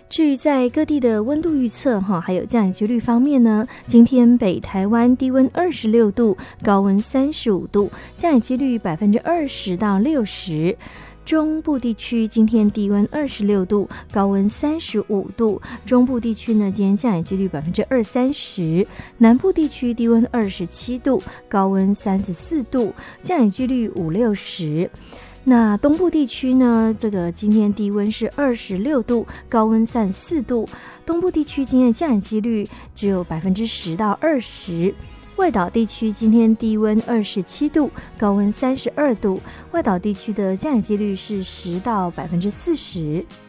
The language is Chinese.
至于在各地的温度预测还有降雨几率方面呢，今天北台湾低温26度，高温35度，降雨几率20%到60%。中部地区今天低温26度，高温35度。中部地区呢，今天降雨几率20-30%。南部地区低温27度，高温34度，降雨几率50-60%。那东部地区呢，这个今天低温是26度，高温34度。东部地区今天的降雨几率只有10%到20%。外岛地区今天低温27度，高温32度。外岛地区的降雨几率是10到40%。